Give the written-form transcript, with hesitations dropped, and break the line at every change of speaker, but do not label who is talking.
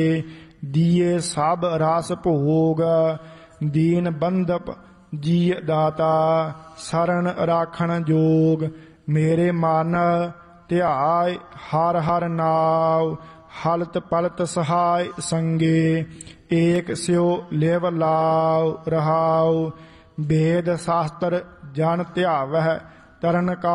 ਦੀਏ ਸਭ ਰਸ ਭੋਗ, ਦੀਨ ਬੰਧਪ ਜੀ ਦਾਤਾ, ਸਰਣ ਰਾਖਣ ਜੋਗ। ਮੇਰੇ ਮਨ ਧਿਆਇ ਹਰ ਹਰ ਨਾਉ, ਹਲਤ ਪਲਤ ਸਹਾਇ ਸੰਗੇ। ਏਕ ਸਿਉ ਲਿਵ ਲਾਉ ਰਹਾਉ, ਵੇਦ ਸ਼ਾਸਤਰ ਜਨ ਧਿਆਵਹਿ, ਤਰਨ ਕਾ